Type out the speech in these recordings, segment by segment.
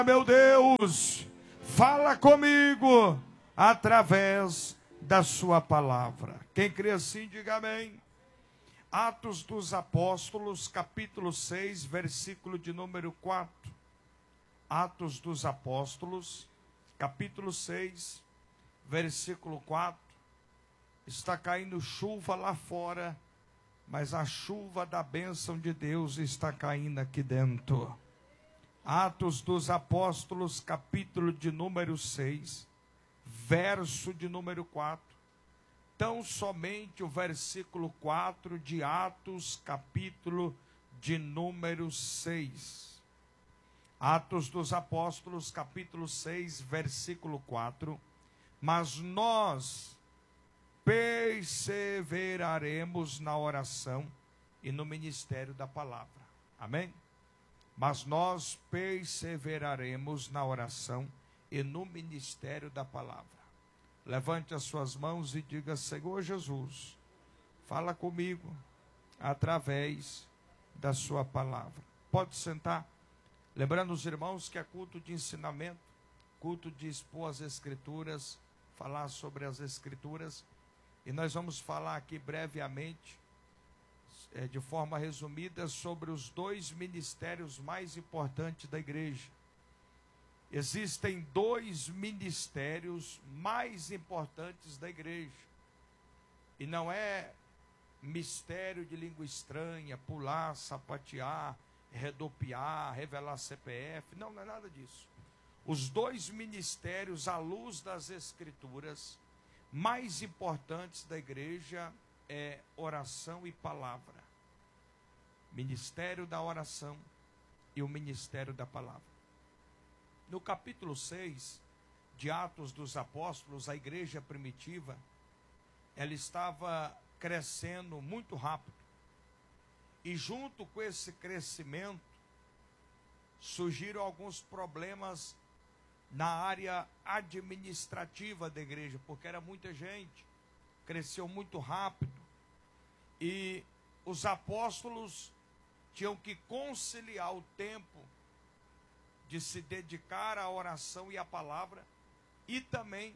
Meu Deus, fala comigo através da sua palavra. Quem crê assim, diga amém. Atos dos Apóstolos, capítulo 6, versículo de número 4. Atos dos Apóstolos, capítulo 6, versículo 4. Está caindo chuva lá fora, mas a chuva da bênção de Deus está caindo aqui dentro. Atos dos Apóstolos, capítulo de número 6, verso de número 4. Tão somente o versículo 4 de Atos, capítulo de número 6. Atos dos Apóstolos, capítulo 6, versículo 4. Mas nós perseveraremos na oração e no ministério da palavra. Amém? Mas nós perseveraremos na oração e no ministério da palavra. Levante as suas mãos e diga: Senhor Jesus, fala comigo através da sua palavra. Pode sentar. Lembrando os irmãos que é culto de ensinamento, culto de expor as escrituras, falar sobre as escrituras. E nós vamos falar aqui brevemente, de forma resumida, sobre os dois ministérios mais importantes da igreja. Existem dois ministérios mais importantes da igreja. E não é mistério de língua estranha, pular, sapatear, redopiar, revelar CPF. Não, não é nada disso. Os dois ministérios, à luz das Escrituras, mais importantes da igreja é oração e palavra. Ministério da oração e o ministério da palavra. No capítulo 6 de Atos dos Apóstolos, a igreja primitiva, ela estava crescendo muito rápido. E junto com esse crescimento, surgiram alguns problemas na área administrativa da igreja, porque era muita gente, cresceu muito rápido. E os apóstolos tinham que conciliar o tempo de se dedicar à oração e à palavra, e também,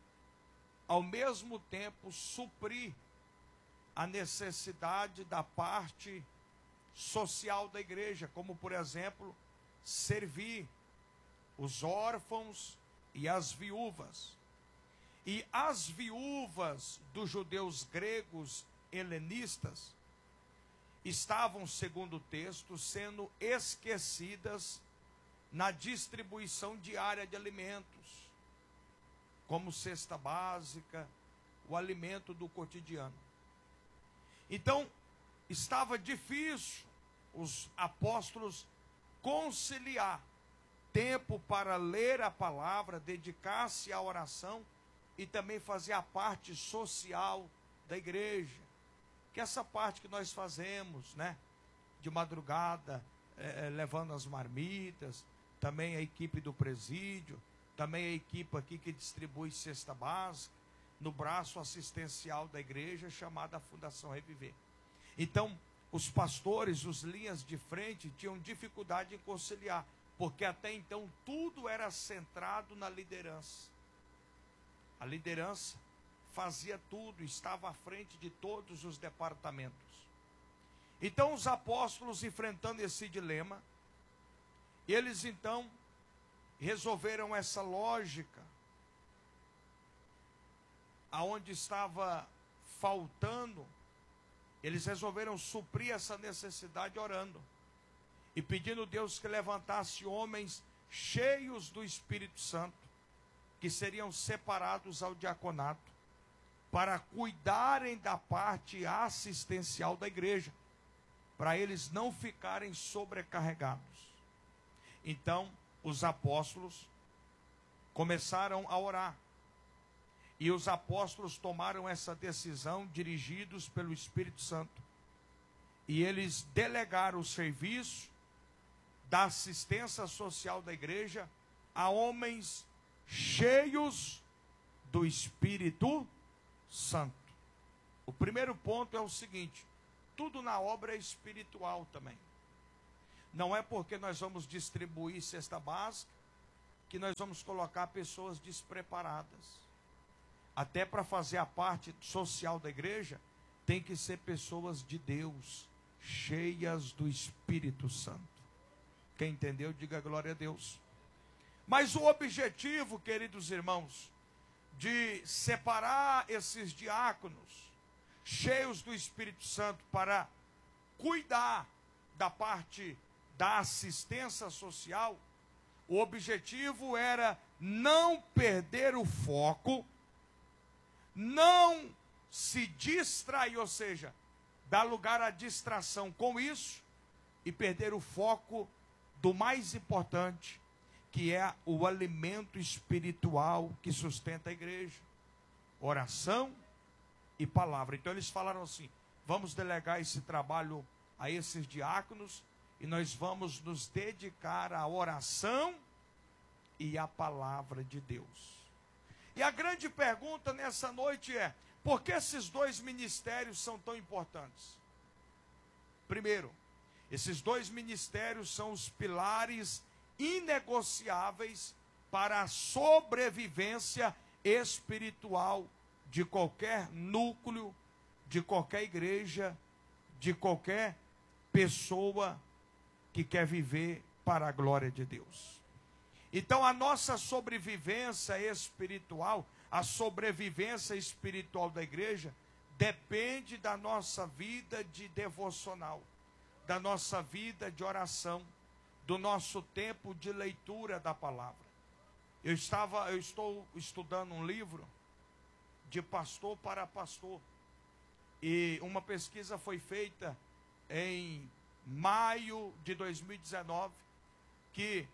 ao mesmo tempo, suprir a necessidade da parte social da igreja, como, por exemplo, servir os órfãos e as viúvas. E as viúvas dos judeus gregos helenistas estavam, segundo o texto, sendo esquecidas na distribuição diária de alimentos, como cesta básica, o alimento do cotidiano. Então, estava difícil os apóstolos conciliar tempo para ler a palavra, dedicar-se à oração e também fazer a parte social da igreja. Que essa parte que nós fazemos, né? De madrugada, levando as marmitas, também a equipe do presídio, também a equipe aqui que distribui cesta básica, no braço assistencial da igreja, chamada Fundação Reviver. Então, os pastores, os linhas de frente, tinham dificuldade em conciliar, porque até então tudo era centrado na liderança. A liderança fazia tudo, estava à frente de todos os departamentos. Então os apóstolos, enfrentando esse dilema, eles então resolveram essa lógica, aonde estava faltando, eles resolveram suprir essa necessidade orando e pedindo a Deus que levantasse homens cheios do Espírito Santo, que seriam separados ao diaconato, para cuidarem da parte assistencial da igreja, para eles não ficarem sobrecarregados. Então, os apóstolos começaram a orar. E os apóstolos tomaram essa decisão, dirigidos pelo Espírito Santo. E eles delegaram o serviço da assistência social da igreja a homens cheios do Espírito Santo. O primeiro ponto é o seguinte: tudo na obra é espiritual também. Não é porque nós vamos distribuir cesta básica, que nós vamos colocar pessoas despreparadas. Até para fazer a parte social da igreja, tem que ser pessoas de Deus, cheias do Espírito Santo. Quem entendeu, diga glória a Deus. Mas o objetivo, queridos irmãos, de separar esses diáconos, cheios do Espírito Santo, para cuidar da parte da assistência social, o objetivo era não perder o foco, não se distrair, ou seja, dar lugar à distração com isso e perder o foco do mais importante, que é o alimento espiritual que sustenta a igreja, oração e palavra. Então eles falaram assim: vamos delegar esse trabalho a esses diáconos e nós vamos nos dedicar à oração e à palavra de Deus. E a grande pergunta nessa noite é: por que esses dois ministérios são tão importantes? Primeiro, esses dois ministérios são os pilares inegociáveis para a sobrevivência espiritual de qualquer núcleo, de qualquer igreja, de qualquer pessoa que quer viver para a glória de Deus. Então a nossa sobrevivência espiritual, a sobrevivência espiritual da igreja, depende da nossa vida de devocional, da nossa vida de oração, do nosso tempo de leitura da palavra. Eu estou estudando um livro de pastor para pastor, e uma pesquisa foi feita em maio de 2019, que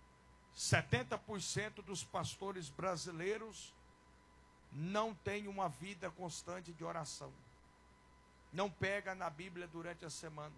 70% dos pastores brasileiros não têm uma vida constante de oração. Não pega na Bíblia durante a semana.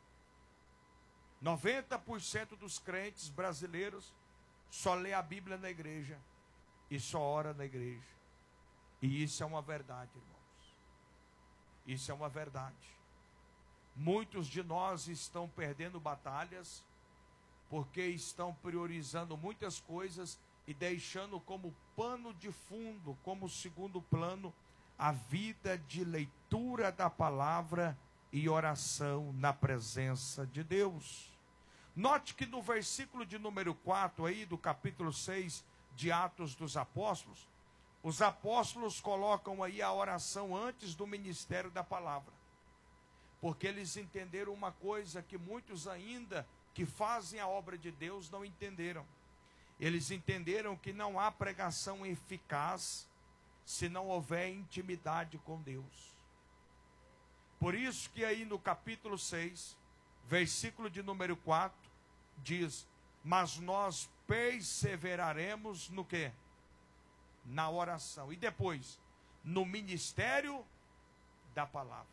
90% dos crentes brasileiros só lê a Bíblia na igreja e só ora na igreja. E isso é uma verdade, irmãos. Isso é uma verdade. Muitos de nós estão perdendo batalhas porque estão priorizando muitas coisas e deixando como pano de fundo, como segundo plano, a vida de leitura da palavra e oração na presença de Deus. Note que no versículo de número 4 aí, do capítulo 6 de Atos dos Apóstolos, os apóstolos colocam aí a oração antes do ministério da palavra. Porque eles entenderam uma coisa que muitos ainda que fazem a obra de Deus não entenderam. Eles entenderam que não há pregação eficaz se não houver intimidade com Deus. Por isso que aí no capítulo 6, versículo de número 4, diz: mas nós perseveraremos no quê? Na oração. E depois, no ministério da palavra.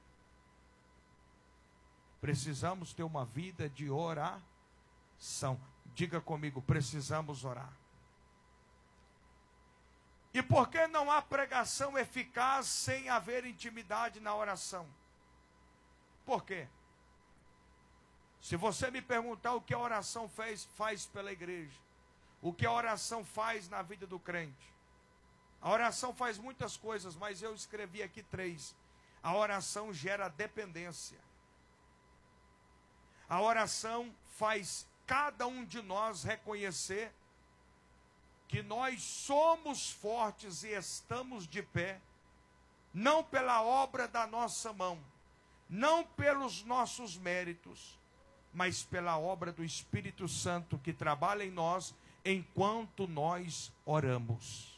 Precisamos ter uma vida de oração. Diga comigo, precisamos orar. E por que não há pregação eficaz sem haver intimidade na oração? Por quê? Se você me perguntar o que a oração faz pela igreja, o que a oração faz na vida do crente, a oração faz muitas coisas, mas eu escrevi aqui 3. A oração gera dependência. A oração faz cada um de nós reconhecer que nós somos fortes e estamos de pé, não pela obra da nossa mão, não pelos nossos méritos, mas pela obra do Espírito Santo que trabalha em nós enquanto nós oramos.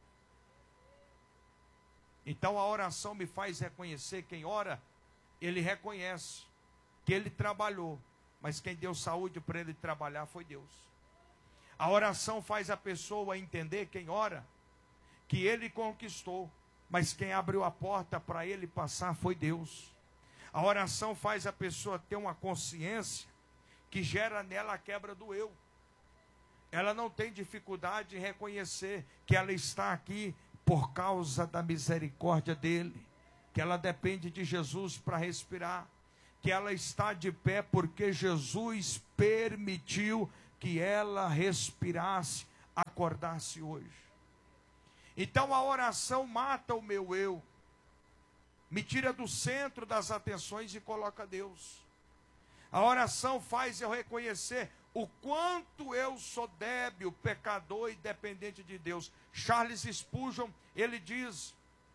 Então a oração me faz reconhecer, quem ora, ele reconhece que ele trabalhou, mas quem deu saúde para ele trabalhar foi Deus. A oração faz a pessoa entender, quem ora, que ele conquistou, mas quem abriu a porta para ele passar foi Deus. A oração faz a pessoa ter uma consciência que gera nela a quebra do eu. Ela não tem dificuldade em reconhecer que ela está aqui por causa da misericórdia dele, que ela depende de Jesus para respirar, que ela está de pé porque Jesus permitiu que ela respirasse, acordasse hoje. Então a oração mata o meu eu, me tira do centro das atenções e coloca Deus. A oração faz eu reconhecer o quanto eu sou débil, pecador e dependente de Deus. Charles Spurgeon, ele diz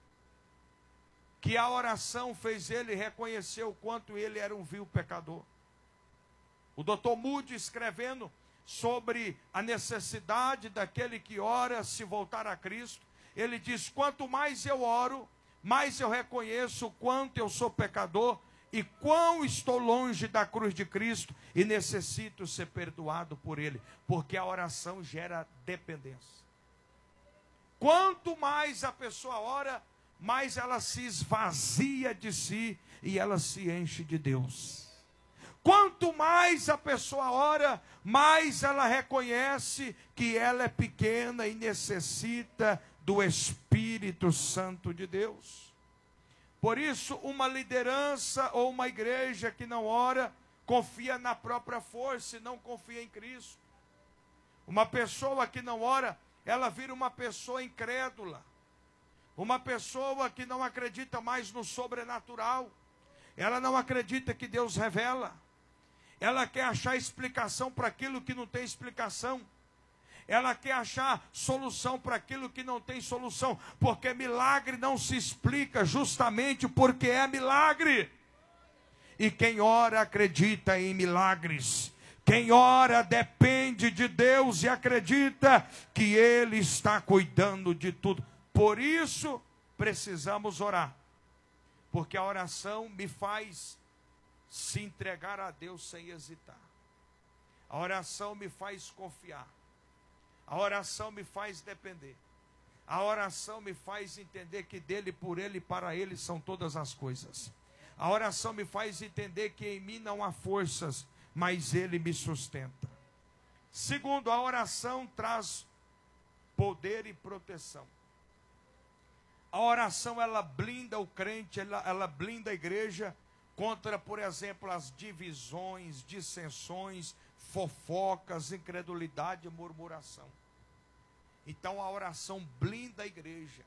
que a oração fez ele reconhecer o quanto ele era um vil pecador. O Dr. Moody, escrevendo sobre a necessidade daquele que ora se voltar a Cristo, ele diz: quanto mais eu oro, mais eu reconheço o quanto eu sou pecador e quão estou longe da cruz de Cristo e necessito ser perdoado por Ele, porque a oração gera dependência. Quanto mais a pessoa ora, mais ela se esvazia de si e ela se enche de Deus. Quanto mais a pessoa ora, mais ela reconhece que ela é pequena e necessita do Espírito Santo de Deus. Por isso, uma liderança ou uma igreja que não ora, confia na própria força e não confia em Cristo. Uma pessoa que não ora, ela vira uma pessoa incrédula. Uma pessoa que não acredita mais no sobrenatural. Ela não acredita que Deus revela. Ela quer achar explicação para aquilo que não tem explicação. Ela quer achar solução para aquilo que não tem solução. Porque milagre não se explica justamente porque é milagre. E quem ora acredita em milagres. Quem ora depende de Deus e acredita que Ele está cuidando de tudo. Por isso, precisamos orar. Porque a oração me faz se entregar a Deus sem hesitar. A oração me faz confiar. A oração me faz depender. A oração me faz entender que dele, por ele e para ele são todas as coisas. A oração me faz entender que em mim não há forças, mas ele me sustenta. Segundo, a oração traz poder e proteção. A oração, ela blinda o crente, ela blinda a igreja contra, por exemplo, as divisões, dissensões, fofocas, incredulidade e murmuração. Então a oração blinda a igreja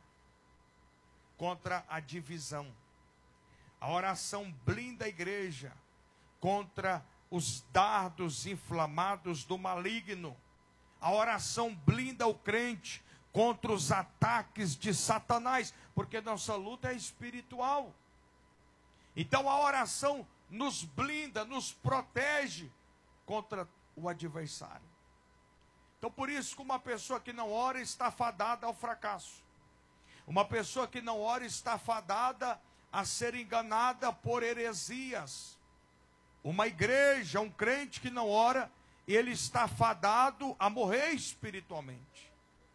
contra a divisão. A oração blinda a igreja contra os dardos inflamados do maligno. A oração blinda o crente contra os ataques de Satanás, porque nossa luta é espiritual. Então a oração nos blinda, nos protege contra o adversário. Então por isso que uma pessoa que não ora está fadada ao fracasso. Uma pessoa que não ora está fadada a ser enganada por heresias. Uma igreja, um crente que não ora, ele está fadado a morrer espiritualmente.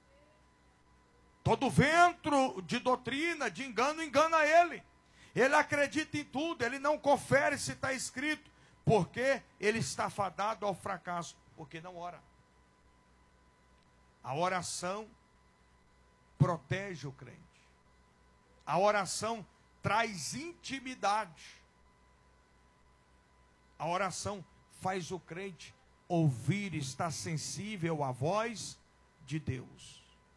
Todo vento de doutrina, de engano, engana ele. Ele acredita em tudo, ele não confere se está escrito, porque ele está fadado ao fracasso, porque não ora. A oração protege o crente. A oração traz intimidade. A oração faz o crente ouvir, estar sensível à voz de Deus.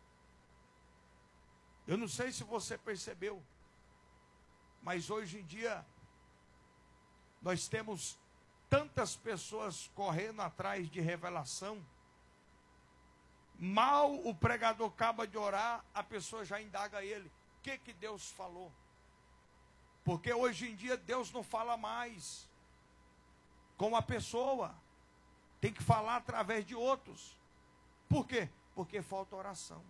Eu não sei se você percebeu, mas hoje em dia nós temos tantas pessoas correndo atrás de revelação. Mal o pregador acaba de orar, a pessoa já indaga ele: o que Deus falou? Porque hoje em dia Deus não fala mais com a pessoa, tem que falar através de outros. Por quê? Porque falta oração.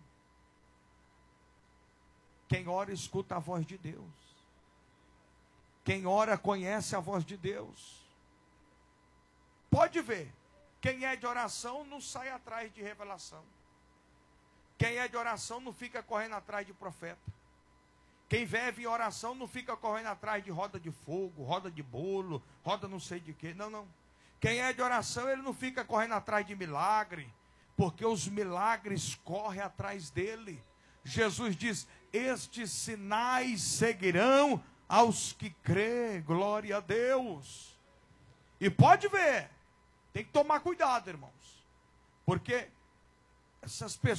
Quem ora escuta a voz de Deus. Quem ora conhece a voz de Deus. Pode ver, quem é de oração não sai atrás de revelação. Quem é de oração não fica correndo atrás de profeta. Quem vive em oração não fica correndo atrás de roda de fogo, roda de bolo, roda não sei de quê. Não, não. Quem é de oração, ele não fica correndo atrás de milagre, porque os milagres correm atrás dele. Jesus diz: estes sinais seguirão aos que crê. Glória a Deus. E pode ver, tem que tomar cuidado, irmãos. Porque essas